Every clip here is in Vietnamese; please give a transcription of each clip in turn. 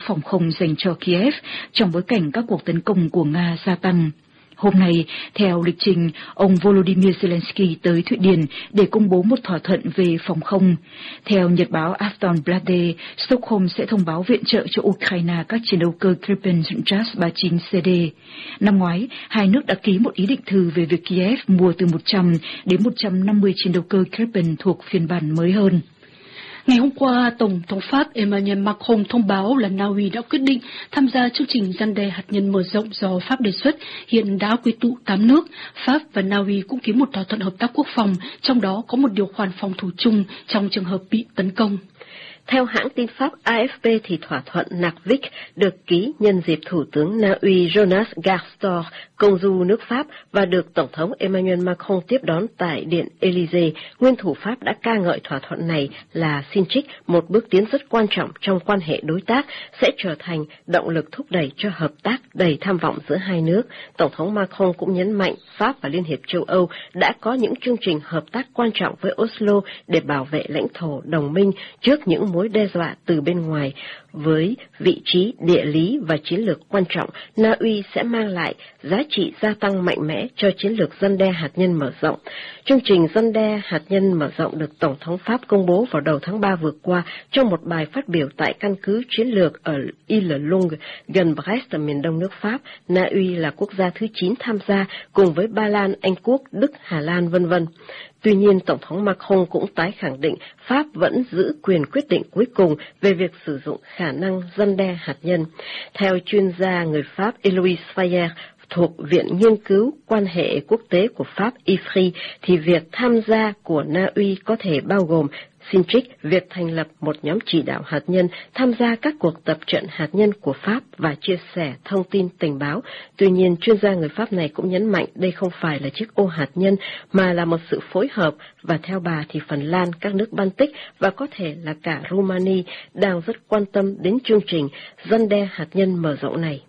phòng không dành cho Kiev trong bối cảnh các cuộc tấn công của Nga gia tăng. Hôm nay, theo lịch trình, ông Volodymyr Zelensky tới Thụy Điển để công bố một thỏa thuận về phòng không. Theo nhật báo Aftonbladet, Stockholm sẽ thông báo viện trợ cho Ukraine các chiến đấu cơ Gripen JAS-39CD. Năm ngoái, hai nước đã ký một ý định thư về việc Kiev mua từ 100 đến 150 chiến đấu cơ Gripen thuộc phiên bản mới hơn. Ngày hôm qua, Tổng thống Pháp Emmanuel Macron thông báo là Na Uy đã quyết định tham gia chương trình răn đe hạt nhân mở rộng do Pháp đề xuất, hiện đã quy tụ 8 nước. Pháp và Na Uy cũng ký một thỏa thuận hợp tác quốc phòng, trong đó có một điều khoản phòng thủ chung trong trường hợp bị tấn công. Theo hãng tin Pháp AFP thì thỏa thuận Nagvik được ký nhân dịp Thủ tướng Na Uy Jonas Garstor công du nước Pháp và được Tổng thống Emmanuel Macron tiếp đón tại Điện Élysée. Nguyên thủ Pháp đã ca ngợi thỏa thuận này là xin trích một bước tiến rất quan trọng trong quan hệ đối tác, sẽ trở thành động lực thúc đẩy cho hợp tác đầy tham vọng giữa hai nước. Tổng thống Macron cũng nhấn mạnh Pháp và Liên hiệp châu Âu đã có những chương trình hợp tác quan trọng với Oslo để bảo vệ lãnh thổ đồng minh trước những mối đe dọa từ bên ngoài. Với vị trí địa lý và chiến lược quan trọng, Na Uy sẽ mang lại giá trị gia tăng mạnh mẽ cho chiến lược răn đe hạt nhân mở rộng. Chương trình răn đe hạt nhân mở rộng được Tổng thống Pháp công bố vào đầu tháng 3 vừa qua trong một bài phát biểu tại căn cứ chiến lược ở Île-Longue, gần Brest, miền đông nước Pháp. Na Uy là quốc gia thứ 9 tham gia, cùng với Ba Lan, Anh Quốc, Đức, Hà Lan, v.v. Tuy nhiên, Tổng thống Macron cũng tái khẳng định Pháp vẫn giữ quyền quyết định cuối cùng về việc sử dụng khả năng răn đe hạt nhân. Theo chuyên gia người Pháp Eloise Fayer thuộc Viện Nghiên cứu Quan hệ Quốc tế của Pháp IFRI, thì việc tham gia của Na Uy có thể bao gồm xin trích việc thành lập một nhóm chỉ đạo hạt nhân, tham gia các cuộc tập trận hạt nhân của Pháp và chia sẻ thông tin tình báo. Tuy nhiên, chuyên gia người Pháp này cũng nhấn mạnh đây không phải là chiếc ô hạt nhân mà là một sự phối hợp, và theo bà thì Phần Lan, các nước Baltic và có thể là cả Rumani đang rất quan tâm đến chương trình răn đe hạt nhân mở rộng này.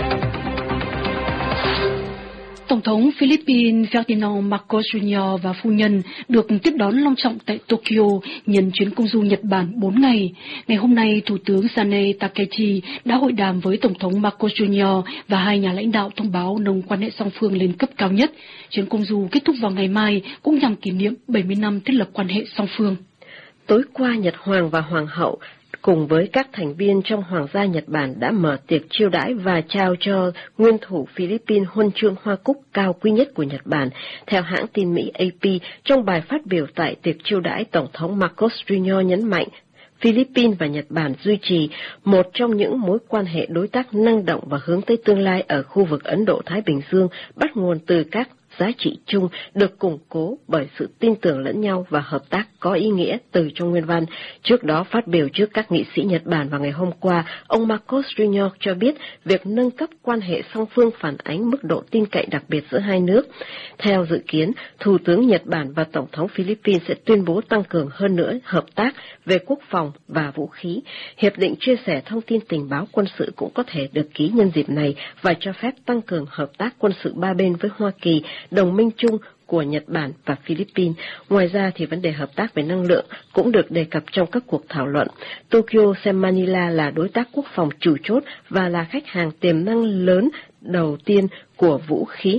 Tổng thống Philippines Ferdinand Marcos Jr. và phu nhân được tiếp đón long trọng tại Tokyo nhân chuyến công du Nhật Bản 4 ngày. Ngày hôm nay, Thủ tướng Sanae Takaichi đã hội đàm với Tổng thống Marcos Jr. và hai nhà lãnh đạo thông báo nâng quan hệ song phương lên cấp cao nhất. Chuyến công du kết thúc vào ngày mai cũng nhằm kỷ niệm 70 năm thiết lập quan hệ song phương. Tối qua, Nhật Hoàng và Hoàng hậu cùng với các thành viên trong Hoàng gia Nhật Bản đã mở tiệc chiêu đãi và trao cho nguyên thủ Philippines huân chương Hoa Cúc cao quý nhất của Nhật Bản. Theo hãng tin Mỹ AP, trong bài phát biểu tại tiệc chiêu đãi, Tổng thống Marcos Jr. nhấn mạnh Philippines và Nhật Bản duy trì một trong những mối quan hệ đối tác năng động và hướng tới tương lai ở khu vực Ấn Độ-Thái Bình Dương, bắt nguồn từ các giá trị chung được củng cố bởi sự tin tưởng lẫn nhau và hợp tác có ý nghĩa từ trong nguyên văn. Trước đó, phát biểu trước các nghị sĩ Nhật Bản vào ngày hôm qua, ông Marcos Jr. cho biết việc nâng cấp quan hệ song phương phản ánh mức độ tin cậy đặc biệt giữa hai nước. Theo dự kiến, Thủ tướng Nhật Bản và Tổng thống Philippines sẽ tuyên bố tăng cường hơn nữa hợp tác về quốc phòng và vũ khí. Hiệp định chia sẻ thông tin tình báo quân sự cũng có thể được ký nhân dịp này và cho phép tăng cường hợp tác quân sự ba bên với Hoa Kỳ, đồng minh chung của Nhật Bản và Philippines. Ngoài ra thì vấn đề hợp tác về năng lượng cũng được đề cập trong các cuộc thảo luận. Tokyo xem Manila là đối tác quốc phòng chủ chốt và là khách hàng tiềm năng lớn đầu tiên của vũ khí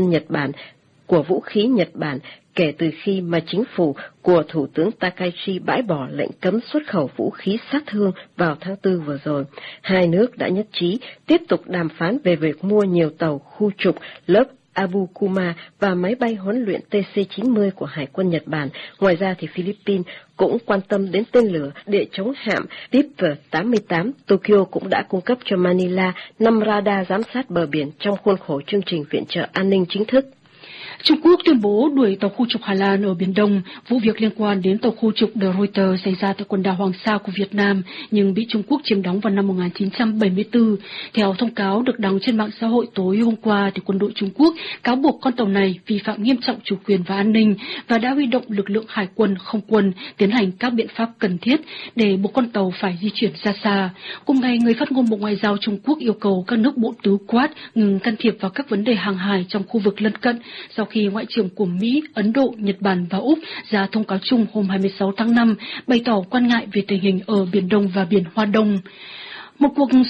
Nhật Bản kể từ khi mà chính phủ của Thủ tướng Takaichi bãi bỏ lệnh cấm xuất khẩu vũ khí sát thương vào tháng 4 vừa rồi. Hai nước đã nhất trí tiếp tục đàm phán về việc mua nhiều tàu khu trục lớp Abukuma và máy bay huấn luyện TC-90 của Hải quân Nhật Bản. Ngoài ra thì Philippines cũng quan tâm đến tên lửa địa chống hạm TIP-88. Tokyo cũng đã cung cấp cho Manila 5 radar giám sát bờ biển trong khuôn khổ chương trình viện trợ an ninh chính thức. Trung Quốc tuyên bố đuổi tàu khu trục Hà Lan ở Biển Đông. Vụ việc liên quan đến tàu khu trục De Ruyter xảy ra tại quần đảo Hoàng Sa của Việt Nam, nhưng bị Trung Quốc chiếm đóng vào năm 1974. Theo thông cáo được đăng trên mạng xã hội tối hôm qua, thì quân đội Trung Quốc cáo buộc con tàu này vi phạm nghiêm trọng chủ quyền và an ninh và đã huy động lực lượng hải quân, không quân tiến hành các biện pháp cần thiết để buộc con tàu phải di chuyển ra xa. Cùng ngày, người phát ngôn Bộ Ngoại giao Trung Quốc yêu cầu các nước bộ tứ Quad ngừng can thiệp vào các vấn đề hàng hải trong khu vực lân cận sau khi Ngoại trưởng của Mỹ, Ấn Độ, Nhật Bản và Úc ra thông cáo chung hôm 26 tháng 5 bày tỏ quan ngại về tình hình ở Biển Đông và Biển Hoa Đông. Một cuộc